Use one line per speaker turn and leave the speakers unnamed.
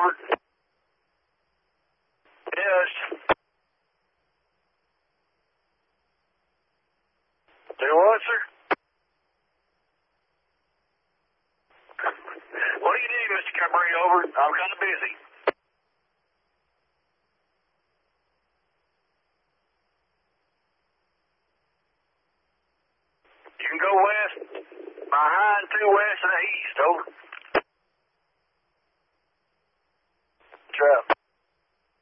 over. Yes. Do what, sir? What do you need, Mr. Cabrini? Over. I'm kind of busy. You can go west, behind 2 west and east, over. Trap.